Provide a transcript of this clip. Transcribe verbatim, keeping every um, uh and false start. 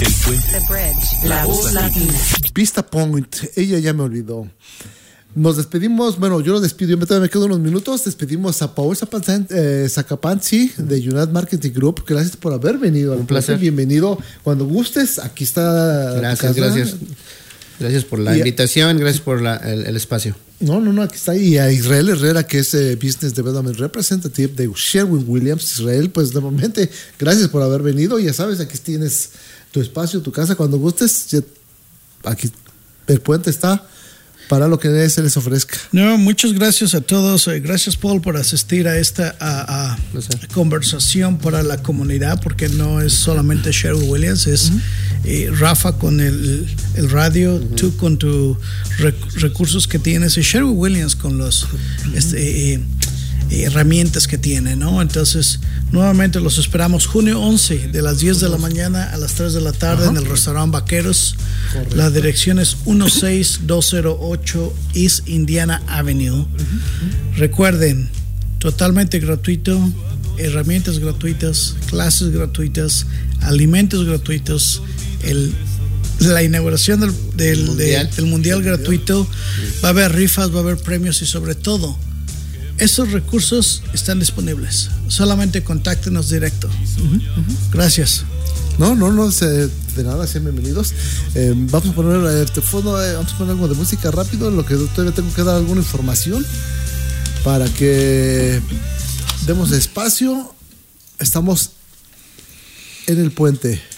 El puente. The Bridge. La, la voz latina. Pista Point. Ella ya me olvidó. Nos despedimos, bueno, yo lo despido, yo me, me quedo unos minutos. Despedimos a Paul Zacapanzi de United Marketing Group. Gracias por haber venido. Un placer. Bienvenido cuando gustes. Aquí está. Gracias, gracias. Gracias por la y, invitación, gracias por la, el, el espacio. No, no, no, aquí está. Y a Israel Herrera, que es eh, Business Development Representative de Sherwin-Williams. Israel, pues nuevamente, gracias por haber venido. Ya sabes, aquí tienes tu espacio, tu casa, cuando gustes. Aquí el puente está para lo que se les ofrezca. No, muchas gracias a todos. Gracias, Paul, por asistir a esta a, a no sé. conversación para la comunidad, porque no es solamente Sherwin-Williams, es uh-huh. eh, Rafa con el, el radio, uh-huh. tú con tus rec- recursos que tienes, y Sherwin-Williams con los uh-huh. este, eh, herramientas que tiene, ¿no? Entonces, nuevamente los esperamos junio once de las diez de la mañana a las tres de la tarde uh-huh. en el restaurante Vaqueros. Correcto. La dirección es dieciséis mil doscientos ocho East Indiana Avenue. Uh-huh. Recuerden, totalmente gratuito, herramientas gratuitas, clases gratuitas, alimentos gratuitos, el la inauguración del, del, mundial. De, del mundial gratuito, va a haber rifas, va a haber premios y sobre todo esos recursos están disponibles. Solamente contáctenos directo. Uh-huh, uh-huh. Gracias. No, no, no, de nada, sean bienvenidos. Eh, vamos a poner el teléfono, eh, vamos a poner algo de música rápido, en lo que todavía tengo que dar alguna información para que demos espacio. Estamos en el puente.